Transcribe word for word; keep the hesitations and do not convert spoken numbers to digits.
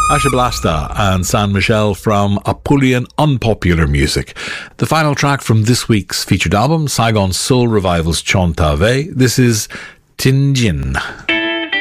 Asha Blasta and San Michel from Apulian Unpopular Music. The final track from this week's featured album, Saigon Soul Revival's Chon Ta Ve. This is Tinjin.